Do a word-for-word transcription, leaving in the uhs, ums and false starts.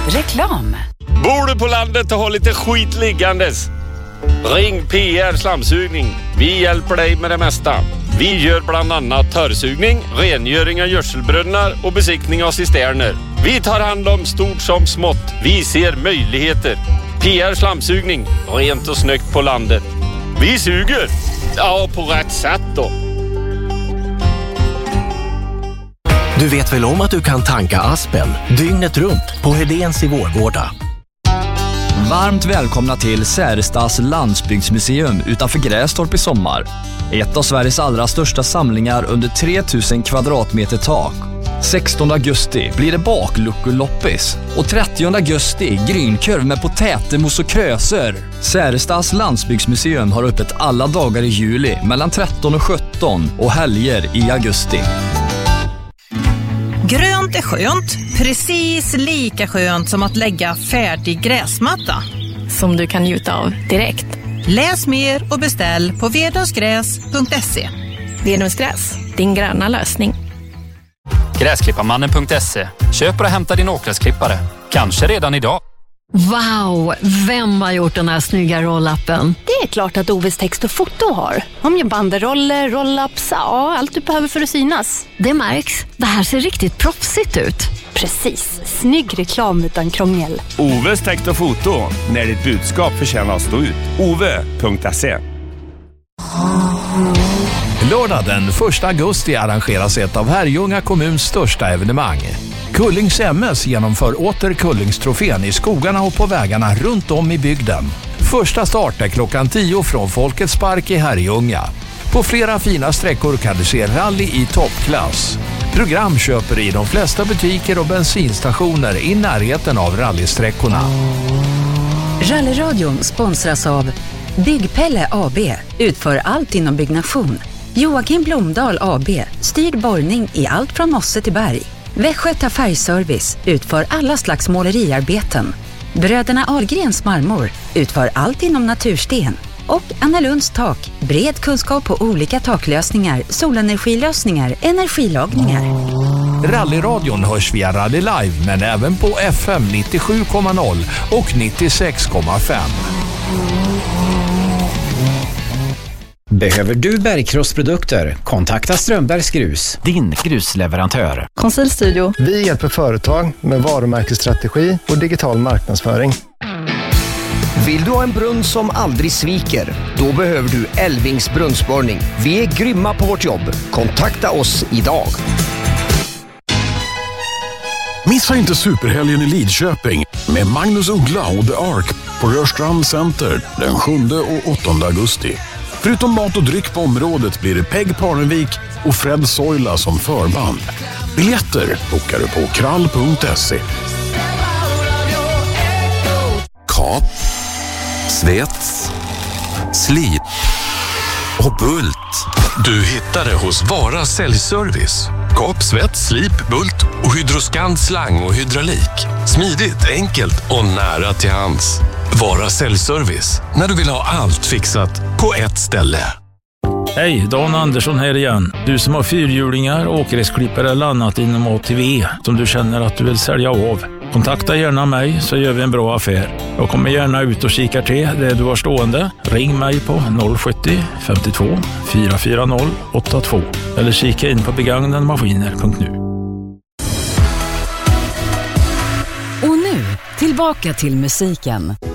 Reklam. Bor du på landet och har lite skit liggandes? Ring P R Slamsugning. Vi hjälper dig med det mesta. Vi gör bland annat törrsugning, rengöring av gödselbrunnar och besiktning av cisterner. Vi tar hand om stort som smått. Vi ser möjligheter. P R Slamsugning. Rent och snyggt på landet. Vi suger. Ja, på rätt sätt då. Du vet väl om att du kan tanka Aspen dygnet runt på Hedéns i Vårgårda. Varmt välkomna till Särestas landsbygdsmuseum utanför Grästorp i sommar. Ett av Sveriges allra största samlingar under tre tusen kvadratmeter tak. sextonde augusti blir det bakluckeloppis och trettionde augusti grynkurv med potätemos och kröser. Särestas landsbygdsmuseum har öppet alla dagar i juli mellan tretton och sjutton och helger i augusti. Grönt är skönt, precis lika skönt som att lägga färdig gräsmatta. Som du kan njuta av direkt. Läs mer och beställ på vedumsgräs punkt se. Vedumsgräs, din gröna lösning. Gräsklipparmannen punkt se. Köp och hämta din åkgräsklippare. Kanske redan idag. Wow, vem har gjort den här snygga roll-appen? Det är klart att O V:s text och foto har. De gör banderoller, roll-ups, ja, allt du behöver för att synas. Det märks. Det här ser riktigt proffsigt ut. Precis, snygg reklam utan krångel. O V:s text och foto, när ditt budskap förtjänar att stå ut. O V punkt se. Lördag den första augusti arrangeras ett av Herrljunga kommuns största evenemang. Kullings M S genomför åter Kullingstrofén i skogarna och på vägarna runt om i bygden. Första start är klockan tio från Folkets park i Herrljunga. På flera fina sträckor kan du se rally i toppklass. Program köper i de flesta butiker och bensinstationer i närheten av rallysträckorna. Rallyradion sponsras av Byggpelle A B. Utför allt inom byggnation. Joakim Blomdahl A B. Styr borrning i allt från mosse till berg. Västgöta Färgservice utför alla slags måleriarbeten. Bröderna Ahlgrens marmor utför allt inom natursten. Och Anna Lunds tak, bred kunskap på olika taklösningar, solenergilösningar, energilagningar. Rallyradion hörs via Radio Live men även på F M nittiosju komma noll och nittiosex komma fem. Behöver du bergkrossprodukter? Kontakta Strömbergs Grus, din grusleverantör. Konsultstudio. Vi hjälper företag med varumärkesstrategi och digital marknadsföring. Vill du ha en brunn som aldrig sviker? Då behöver du Elvings brunnsborrning. Vi är grymma på vårt jobb. Kontakta oss idag. Missa inte superhelgen i Lidköping med Magnus Uggla och The Ark på Rörstrand Center den sjunde och åttonde augusti. Förutom mat och dryck på området blir det Peg Parnevik och Fred Soila som förband. Biljetter bokar du på krall punkt se. Kap, svets, slip och bult. Du hittar det hos Vara Säljservice. Kap, svets, slip, bult och Hydroscand slang och hydraulik. Smidigt, enkelt och nära till hands. Vara Säljservice. När du vill ha allt fixat på ett ställe. Hej, Dan Andersson här igen. Du som har fyrhjulingar, åkgräsklippare eller annat inom A T V som du känner att du vill sälja av. Kontakta gärna mig så gör vi en bra affär. Jag kommer gärna ut och kikar till det du har stående. Ring mig på noll sjuttio femtiotvå fyra fyra noll åtta två eller kika in på begagnademaskiner punkt nu. Och nu, tillbaka till musiken.